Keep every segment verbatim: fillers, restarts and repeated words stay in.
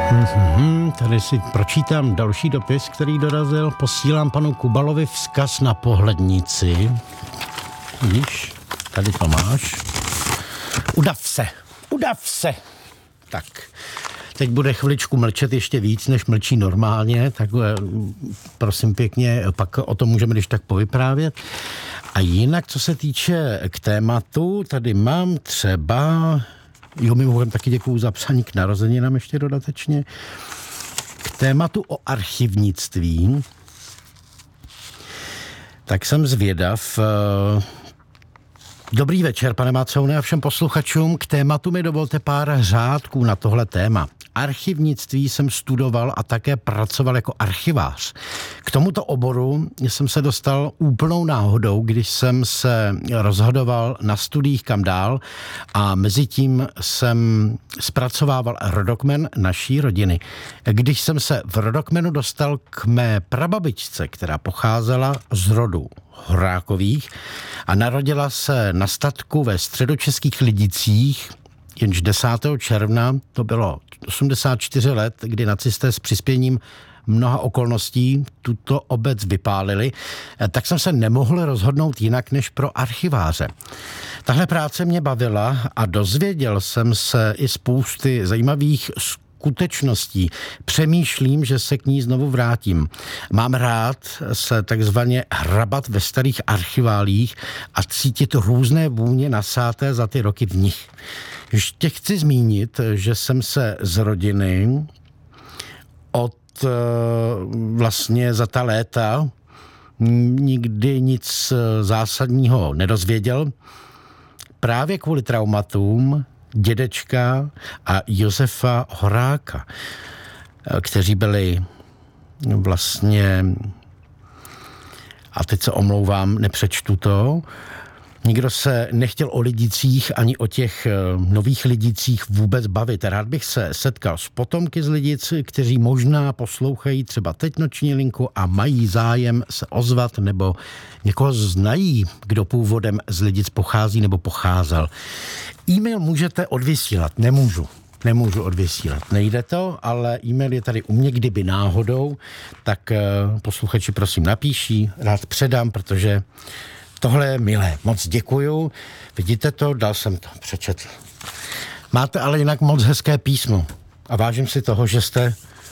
Mm-hmm, tady si pročítám další dopis, který dorazil. Posílám panu Kubalovi vzkaz na pohlednici. Víš, tady to máš. Udav se, udav se. Tak, teď bude chviličku mlčet ještě víc, než mlčí normálně, tak prosím pěkně, pak o tom můžeme když tak povyprávět. A jinak, co se týče k tématu, tady mám třeba... Jo, mimochodem taky děkuju za psaní k narozeninám ještě dodatečně. K tématu o archivnictví. Tak jsem zvědav. Dobrý večer, pane Macoune, a všem posluchačům. K tématu mi dovolte pár řádků na tohle téma. Archivnictví jsem studoval a také pracoval jako archivář. K tomuto oboru jsem se dostal úplnou náhodou, když jsem se rozhodoval na studiích kam dál a mezi tím jsem zpracovával rodokmen naší rodiny. Když jsem se v rodokmenu dostal k mé prababičce, která pocházela z rodu Horákových a narodila se na statku ve středočeských Lidicích, jenž desátého června, to bylo osmdesát čtyři let, kdy nacisté s přispěním mnoha okolností tuto obec vypálili, tak jsem se nemohl rozhodnout jinak než pro archiváře. Tahle práce mě bavila a dozvěděl jsem se i spousty zajímavých skutečností. Přemýšlím, že se k ní znovu vrátím. Mám rád se takzvaně hrabat ve starých archiválích a cítit různé vůně nasáté za ty roky v nich. Ještě chci zmínit, že jsem se z rodiny od vlastně za ta léta nikdy nic zásadního nedozvěděl. Právě kvůli traumatům dědečka a Josefa Horáka, kteří byli vlastně, a teď se omlouvám, nepřečtu to, nikdo se nechtěl o Lidicích ani o těch nových Lidicích vůbec bavit. Rád bych se setkal s potomky z Lidic, kteří možná poslouchají třeba teď noční linku a mají zájem se ozvat nebo někoho znají, kdo původem z Lidic pochází nebo pocházel. E-mail můžete odvysílat, nemůžu. Nemůžu odvysílat. Nejde to, ale e-mail je tady u mě, kdyby náhodou, tak posluchači prosím napíší, rád předám, protože tohle je milé. Moc děkuju. Vidíte to? Dal jsem to. Přečetl. Máte ale jinak moc hezké písmo. A vážím si toho, že jste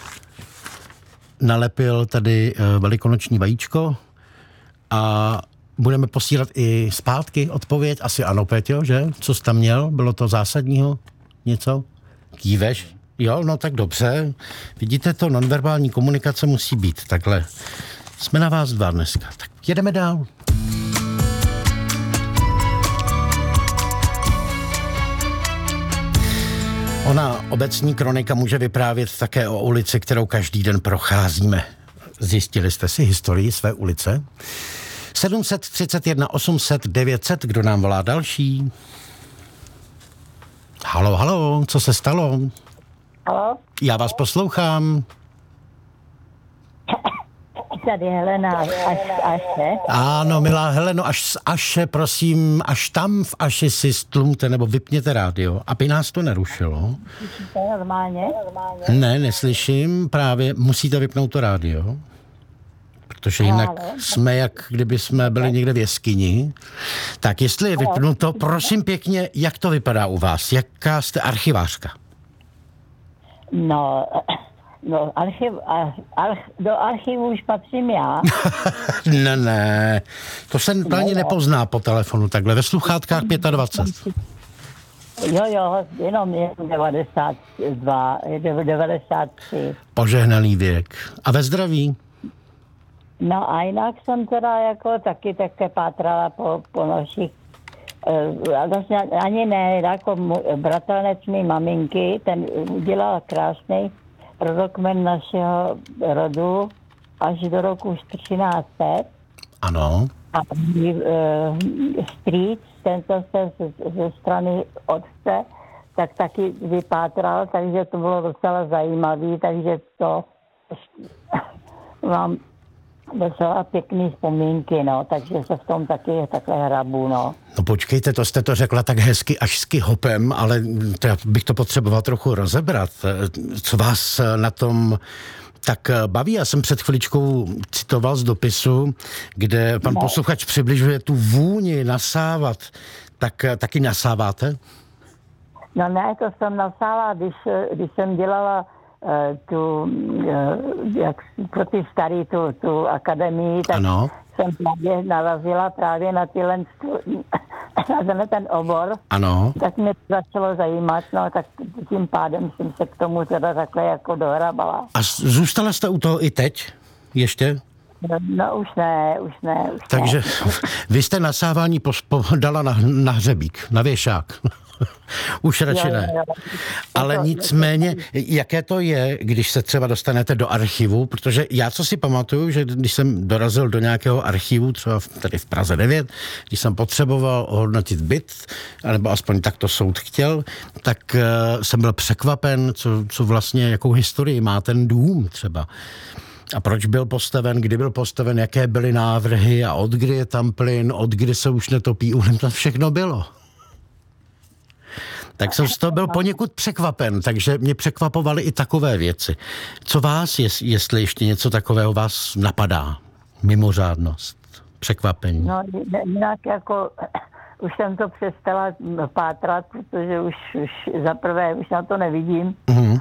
nalepil tady velikonoční vajíčko a budeme posílat i zpátky odpověď. Asi ano, Péťo, že? Co jsi tam měl? Bylo to zásadního? Něco? Kýveš? Jo, no tak dobře. Vidíte to? Nonverbální komunikace musí být takhle. Jsme na vás dva dneska. Tak jedeme dál. Ona obecní kronika může vyprávět také o ulici, kterou každý den procházíme. Zjistili jste si historii své ulice? sedm set třicet jedna osm set devět set, kdo nám volá další? Halo, halo, co se stalo? Halo? Já vás poslouchám. Tady Helena až, Aše. Ano, milá Heleno, až z Aše, prosím, až tam v Aši si stlumte nebo vypněte rádio, aby nás to nerušilo. Slyšíte normálně? Ne, neslyším, právě musíte vypnout to rádio, protože jinak jsme, jak kdyby jsme byli někde v jeskyni. Tak jestli je vypnuto, prosím pěkně, jak to vypadá u vás? Jaká jste archivářka? No... No, archiv, arch, do archivu už patřím já. ne, ne, to se plně nepozná po telefonu, takhle ve sluchátkách dvacet pět. Jo, jo, jenom je devadesát dva, devadesát tři. Požehnaný věk. A ve zdraví? No a jinak jsem teda jako taky také pátrala po, po našich, eh, vlastně ani ne, jako bratranec mý maminky, ten udělal krásný rodokmen našeho rodu až do roku třináct set. Ano. A e, strýc, tento se ze, ze strany otce, tak taky vypátral, takže to bylo docela zajímavé, takže to vám docela pěkný vzpomínky, no, takže se v tom taky takhle hrabu, no. No počkejte, to jste to řekla tak hezky až s kyhopem, ale to já bych to potřeboval trochu rozebrat. Co vás na tom tak baví? Já jsem před chviličkou citoval z dopisu, kde pan no. posluchač přibližuje tu vůni nasávat. Tak taky nasáváte? No ne, to jsem nasávala, když, když jsem dělala uh, tu, uh, jak pro ty starý, tu, tu akademii, tak ano. jsem právě narazila právě na tyhle, na ten obor. Ano. Tak mě to začalo zajímat, no tak tím pádem jsem se k tomu teda takhle jako dohrabala. A zůstala jste u toho i teď? Ještě? No, no už ne, už ne. Už Takže ne. Vy jste nasávání pospo- dala na, na hřebík, na věšák. Už radši ne. Ale nicméně, jaké to je, když se třeba dostanete do archivu, protože já co si pamatuju, že když jsem dorazil do nějakého archivu, třeba tady v Praze devět, když jsem potřeboval ohodnotit byt, nebo aspoň tak to soud chtěl, tak uh, jsem byl překvapen, co, co vlastně, jakou historii má ten dům třeba. A proč byl postaven, kdy byl postaven, jaké byly návrhy a od kdy je tam plyn, od kdy se už netopí uhlím, to všechno bylo. Tak jsem z toho byl poněkud překvapen, takže mě překvapovaly i takové věci. Co vás, jestli ještě něco takového vás napadá? Mimořádnost, překvapení. No jinak jako, už jsem to přestala pátrat, protože už, už za prvé už na to nevidím. Mm-hmm.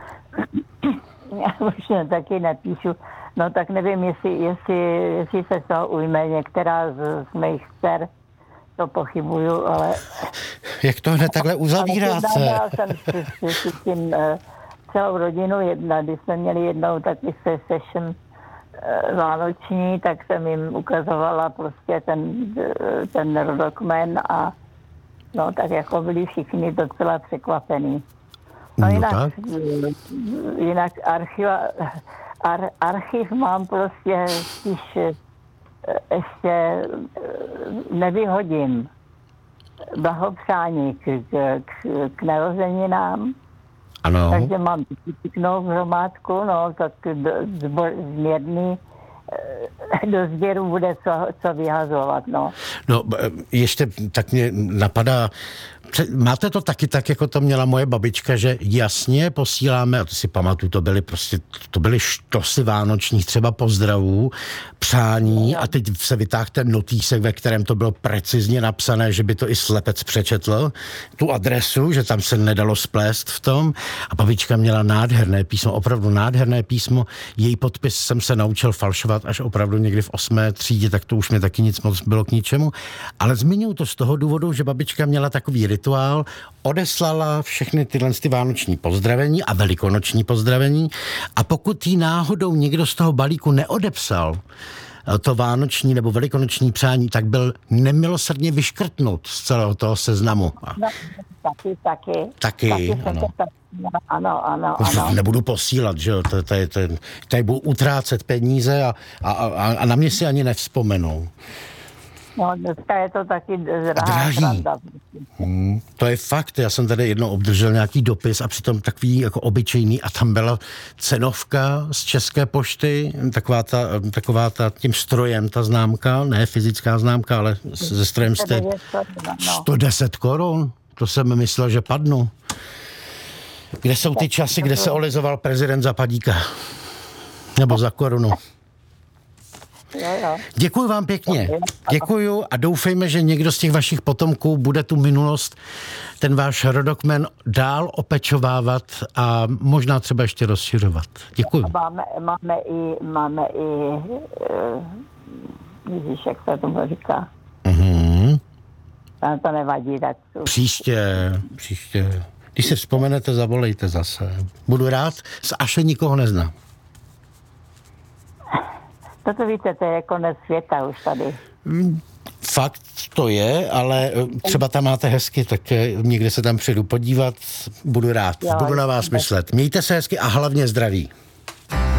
Já už taky nepíšu. No tak nevím, jestli, jestli, jestli se z toho ujme některá z, z mých dcer, to pochybuju, ale... Jak to hned takhle uzavíráte? Já jsem si, si, si tím uh, celou rodinu jedna, když jsme měli jednou taky se session uh, vánoční, tak jsem jim ukazovala prostě ten, uh, ten rodokmen a no tak jako byli všichni docela překvapení. No, no jinak, tak. jinak archiva, ar, archiv mám prostě spíš ještě nevyhodím. Blahopřání k, k, k narozeninám. Ano. Takže mám pěknou hromádku, no, tak zbor, změrný do sběru bude co, co vyhazovat, no. No, ještě tak mě napadá, máte to taky tak, jako to měla moje babička, že jasně posíláme, a to si pamatuju, to byly prostě, to byly štosy vánočních třeba pozdravů, přání a teď se vytáhl ten notýsek, ve kterém to bylo precizně napsané, že by to i slepec přečetl, tu adresu, že tam se nedalo splést v tom a babička měla nádherné písmo, opravdu nádherné písmo, její podpis jsem se naučil falšovat až opravdu někdy v osmé třídě, tak to už mě taky nic moc bylo k ničemu, ale zmiňuji to z toho důvodu, že babička měla takový rituál, odeslala všechny tyhle ty vánoční pozdravení a velikonoční pozdravení a pokud jí náhodou někdo z toho balíku neodepsal to vánoční nebo velikonoční přání, tak byl nemilosrdně vyškrtnut z celého toho seznamu. No, taky, taky. Taky, taky ano. Ano, ano, ano. Nebudu posílat, že jo, tady, tady, tady budu utrácet peníze a, a, a, a na mě si ani nevzpomenou. No, dneska je to taky drahá sranda. Hmm, to je fakt. Já jsem tady jednou obdržel nějaký dopis a přitom takový jako obyčejný a tam byla cenovka z České pošty, taková ta, taková ta tím strojem ta známka, ne fyzická známka, ale se strojem jste sto deset korun. To jsem myslel, že padnu. Kde jsou ty časy, kde se olizoval prezident za padíka? Nebo za korunu? Jo, jo. Děkuju vám pěkně. Děkuju a doufejme, že někdo z těch vašich potomků bude tu minulost, ten váš rodokmen dál opečovávat a možná třeba ještě rozšiřovat. Děkuju. Máme, máme i, máme i, uh, Ježíš, jak se tomu říká. Mhm. Tam to nevadí, tak... Příště, příště. Když si vzpomenete, zavolejte zase. Budu rád, až nikoho neznám. Toto víte, to je konec světa už tady. Fakt to je, ale třeba tam máte hezky, tak někde se tam přijdu podívat, budu rád, jo, budu na vás myslet. Mějte se hezky a hlavně zdraví.